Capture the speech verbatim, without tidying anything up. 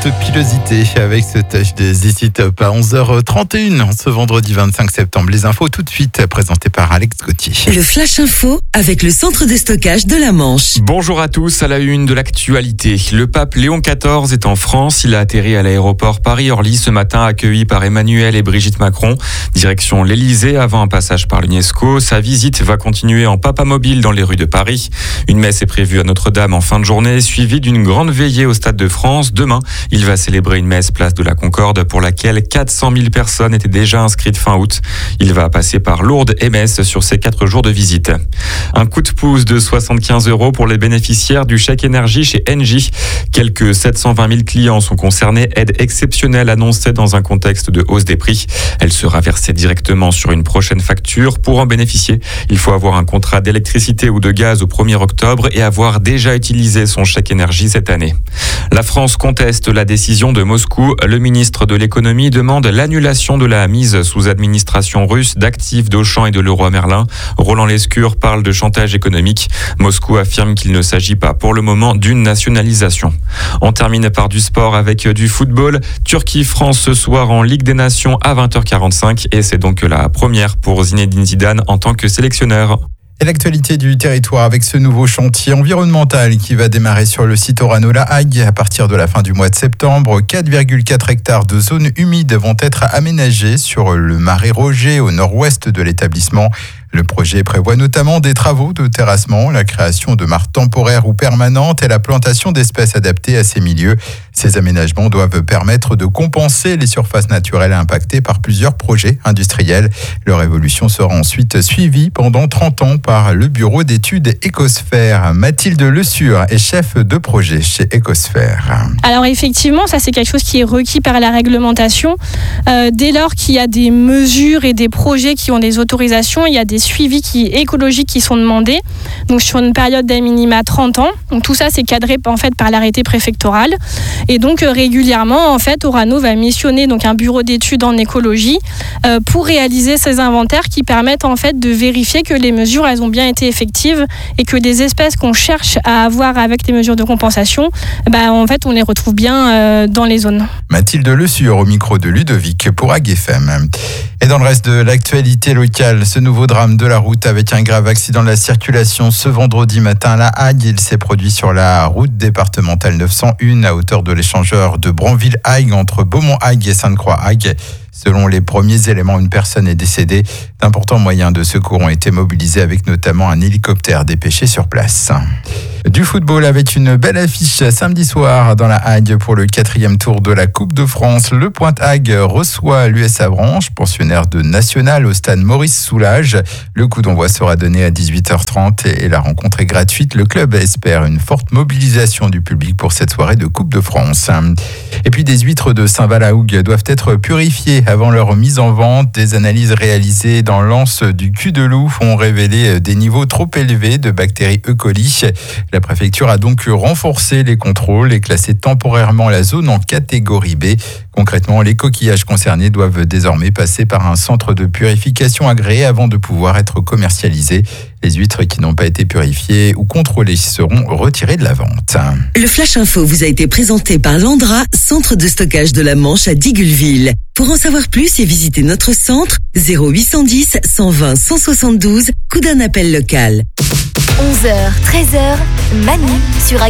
toute pilosité avec ce touch de Z Z Top à onze heures trente et une ce vendredi vingt-cinq septembre. Les infos tout de suite présentées par Alex Gauthier. Le Flash Info avec le centre de stockage de la Manche. Bonjour à tous, à la une de l'actualité. Le pape Léon quatorze est en France. Il a atterri à l'aéroport Paris-Orly ce matin, accueilli par Emmanuel et Brigitte Macron. Direction l'Elysée avant un passage par l'UNESCO. Sa visite va continuer en papamobile dans les rues de Paris. Une messe est prévue à Notre-Dame en fin de journée, suivie d'une grande veillée au Stade de France. Demain, il va célébrer une messe place de la Concorde pour laquelle quatre cent mille personnes étaient déjà inscrites fin août. Il va passer par Lourdes et Metz sur ses quatre jours de visite. Un coup de pouce de soixante-quinze euros pour les bénéficiaires du chèque énergie chez Engie. Quelques sept cent vingt mille clients sont concernés. Aide exceptionnelle annoncée dans un contexte de hausse des prix. Elle sera versée directement sur une prochaine facture. Pour en bénéficier, il faut avoir un contrat d'électricité ou de gaz au premier octobre et avoir déjà utilisé son chèque énergie cette année. La France conteste la décision de Moscou. Le ministre de l'économie demande l'annulation de la mise sous administration russe d'actifs d'Auchan et de Leroy Merlin. Roland Lescure parle de chantage économique. Moscou affirme qu'il ne s'agit pas pour le moment d'une nationalisation. On termine par du sport avec du football. Turquie-France ce soir en Ligue des Nations à vingt heures quarante-cinq et c'est donc la première pour Zinedine Zidane en tant que sélectionneur. Et l'actualité du territoire avec ce nouveau chantier environnemental qui va démarrer sur le site Orano-La Hague à partir de la fin du mois de septembre. quatre virgule quatre hectares de zones humides vont être aménagés sur le marais Roger au nord-ouest de l'établissement. Le projet prévoit notamment des travaux de terrassement, la création de mares temporaires ou permanentes et la plantation d'espèces adaptées à ces milieux. Ces aménagements doivent permettre de compenser les surfaces naturelles impactées par plusieurs projets industriels. Leur évolution sera ensuite suivie pendant trente ans par le bureau d'études Écosphère. Mathilde Le Sur est chef de projet chez Écosphère. Alors effectivement, ça c'est quelque chose qui est requis par la réglementation. Euh, dès lors qu'il y a des mesures et des projets qui ont des autorisations, il y a des suivis qui, écologiques qui sont demandés, donc sur une période d'à minima trente ans. Donc tout ça c'est cadré en fait par l'arrêté préfectoral. Et donc euh, régulièrement en fait Orano va missionner donc un bureau d'études en écologie euh, pour réaliser ces inventaires qui permettent en fait de vérifier que les mesures elles ont bien été effectives et que des espèces qu'on cherche à avoir avec les mesures de compensation, bah, en fait on les retrouve bien euh, dans les zones. Mathilde Le Sur au micro de Ludovic pour A G F M. Et dans le reste de l'actualité locale, ce nouveau drame de la route avec un grave accident de la circulation ce vendredi matin à La Hague. Il s'est produit sur la route départementale neuf cent un à hauteur de l'échangeur de Branville-Hague entre Beaumont-Hague et Sainte-Croix-Hague. Selon les premiers éléments, une personne est décédée. D'importants moyens de secours ont été mobilisés avec notamment un hélicoptère dépêché sur place. Du football avec une belle affiche samedi soir dans la Hague pour le quatrième tour de la Coupe de France. Le Pointe-Hague reçoit l'U S Avranches, pensionnaire de National au stade Maurice Soulage. Le coup d'envoi sera donné à dix-huit heures trente et la rencontre est gratuite. Le club espère une forte mobilisation du public pour cette soirée de Coupe de France. Et puis des huîtres de Saint-Valahougue doivent être purifiées avant leur mise en vente. Des analyses réalisées dans l'anse du cul de loup ont révélé des niveaux trop élevés de bactéries E. coli. La préfecture a donc renforcé les contrôles et classé temporairement la zone en catégorie B. Concrètement, les coquillages concernés doivent désormais passer par un centre de purification agréé avant de pouvoir être commercialisés. Les huîtres qui n'ont pas été purifiées ou contrôlées seront retirées de la vente. Le Flash Info vous a été présenté par Landra, centre de stockage de la Manche à Digulleville. Pour en savoir plus et visiter notre centre, zéro huit cent dix, cent vingt, cent soixante-douze, coup d'un appel local. onze heures treize heures, Manu sur